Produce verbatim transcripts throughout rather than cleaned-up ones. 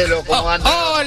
¿Cómo anda?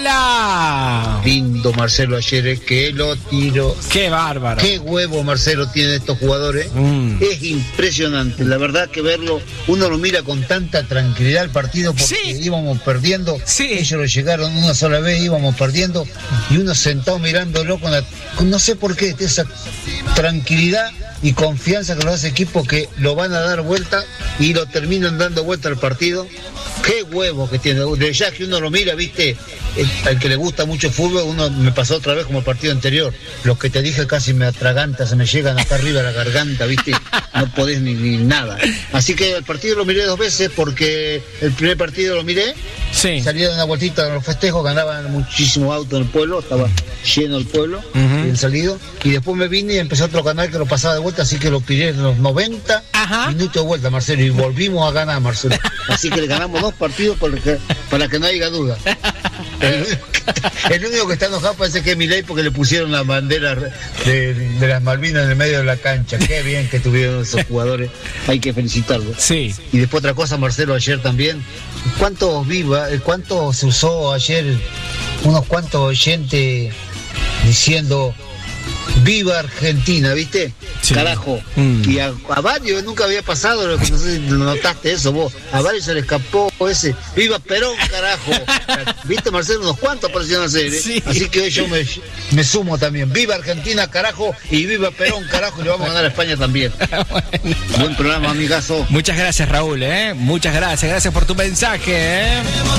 ¡Hola! Lindo Marcelo ayer, que lo tiró. ¡Qué bárbaro! ¡Qué huevo Marcelo tiene estos jugadores! Mm. Es impresionante, la verdad que verlo, uno lo mira con tanta tranquilidad el partido porque sí. íbamos perdiendo, sí. ellos lo llegaron una sola vez, íbamos perdiendo y uno sentado mirándolo con la, con no sé por qué, esa tranquilidad y confianza que los hace equipo que lo van a dar vuelta y lo terminan dando vuelta al partido. Qué huevo que tiene, de ya que uno lo mira, viste, el, al que le gusta mucho el fútbol, uno me pasó otra vez como el partido anterior, los que te dije casi me atraganta, se me llegan acá arriba a la garganta, viste, no podés ni, ni nada. Así que el partido lo miré dos veces porque el primer partido lo miré, sí. salía de una vueltita a los festejos, ganaban muchísimos autos en el pueblo, estaba lleno el pueblo, uh-huh. bien salido, y después me vine y empezó otro canal que lo pasaba de vuelta, así que lo piré en los noventa Ajá. minutos de vuelta, Marcelo, y volvimos a ganar, Marcelo. Así que le ganamos dos partidos para que, para que no haya duda. El único, que, el único que está enojado parece que es Milei porque le pusieron la bandera de, de las Malvinas en el medio de la cancha. Qué bien que tuvieron esos jugadores, hay que felicitarlos. Sí. Y después otra cosa, Marcelo, ayer también, ¿cuánto viva, cuánto se usó ayer unos cuantos oyentes diciendo viva Argentina, ¿viste? Sí. Carajo. Mm. Y a, a varios nunca había pasado, no sé si notaste eso vos, a varios se le escapó ese viva Perón, carajo. ¿Viste, Marcelo? Unos cuantos aparecieron a hacer, ¿eh? Sí. Así que hoy yo me, me sumo también. Viva Argentina, carajo, y viva Perón, carajo, y le vamos a ganar a España también. Bueno. Buen programa, amigazo. Muchas gracias, Raúl, ¿eh? Muchas gracias, gracias por tu mensaje, ¿eh?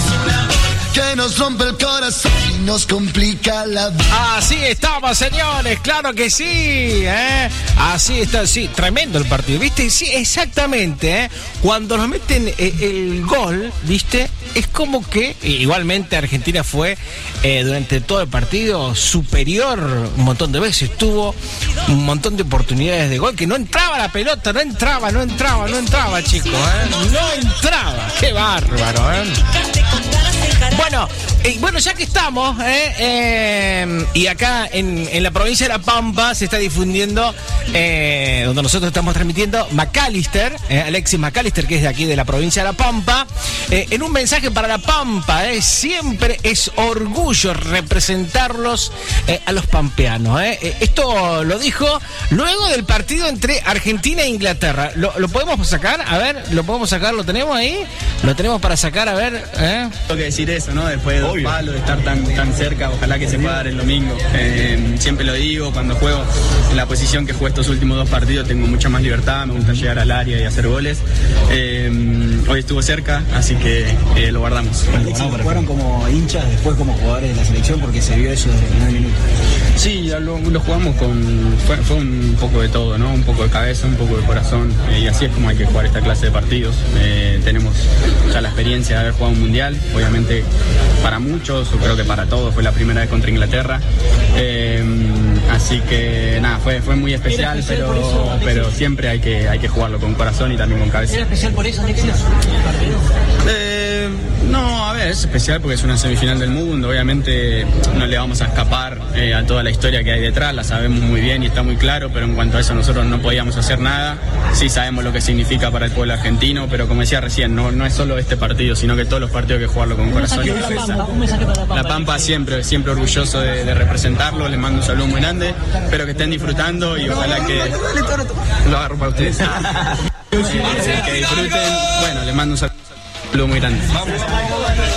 Que nos rompe el corazón y nos complica la vida. Así estamos, señores, claro que sí, ¿eh? Así está, sí, tremendo el partido, ¿viste? Sí, exactamente, ¿eh? Cuando nos meten el, el gol, ¿viste? Es como que, igualmente Argentina fue eh, durante todo el partido superior un montón de veces, tuvo un montón de oportunidades de gol, que no entraba la pelota, no entraba, no entraba, no entraba, chicos, ¿eh? No entraba, qué bárbaro, ¿eh? Bueno, eh, bueno, ya que estamos, eh, eh, y acá en, en la provincia de La Pampa se está difundiendo, eh, donde nosotros estamos transmitiendo, McAllister, eh, Alexis McAllister, que es de aquí de la provincia de La Pampa, eh, en un mensaje para La Pampa, eh, siempre es orgullo representarlos eh, a los pampeanos. Eh. Eh, esto lo dijo luego del partido entre Argentina e Inglaterra. ¿Lo, lo podemos sacar? A ver, ¿lo podemos sacar? ¿Lo tenemos ahí? ¿Lo tenemos para sacar? A ver, ¿eh? Tengo que decir eso, ¿no? Después de dos palos, de estar tan, tan cerca, ojalá que se pueda dar el domingo. Eh, siempre lo digo, cuando juego en la posición que jugué estos últimos dos partidos, tengo mucha más libertad, me gusta llegar al área y hacer goles. Eh, hoy estuvo cerca, así que eh, lo guardamos. Alexis, ¿jugaron como hinchas, después como jugadores de la selección? Porque se vio eso desde el primer minuto. Sí, lo, lo jugamos con... Fue, fue un poco de todo, ¿no? Un poco de cabeza, un poco de corazón, eh, y así es como hay que jugar esta clase de partidos. Eh, tenemos ya la experiencia de haber jugado un mundial, obviamente para muchos, o creo que para todos, fue la primera vez contra Inglaterra. Eh, así que nada, fue, fue muy especial, pero, eso, pero siempre hay que, hay que jugarlo con corazón y también con cabeza. ¿Era especial por eso, Alexis? Eh, no, a ver, es especial porque es una semifinal del mundo, obviamente no le vamos a escapar eh, a toda la historia que hay detrás, la sabemos muy bien y está muy claro, pero en cuanto a eso nosotros no podíamos hacer nada. Sí sabemos lo que significa para el pueblo argentino, pero como decía recién, no, no es solo este partido, sino que todos los partidos hay que jugarlo con corazón y cabeza. La Pampa siempre, siempre orgulloso de, de representarlo, les mando un saludo muy grande, espero que estén disfrutando y ojalá que lo agarro para ustedes. Que disfruten, bueno, les mando un saludo muy grande.